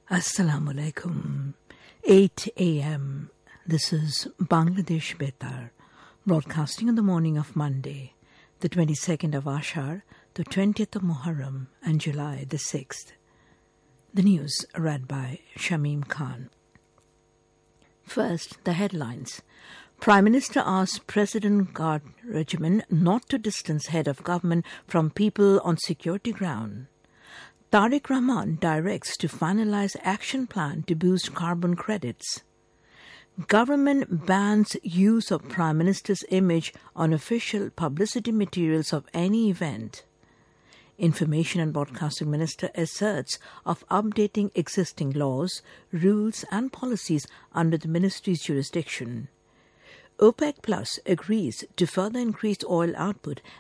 Assalamu alaikum. 8 a.m. This is Bangladesh Betar, broadcasting on the morning of Monday, the 22nd of Ashar, the 20th of Muharram, and July the 6th. The news read by Shamim Khan. First, the headlines. Prime Minister asks President Guard Regiment not to distance head of government from people on security ground. Tariq Rahman directs to finalize action plan to boost carbon credits. Government bans use of Prime Minister's image on official publicity materials of any event. Information and Broadcasting Minister asserts of updating existing laws, rules and policies under the ministry's jurisdiction. OPEC Plus agrees to further increase oil output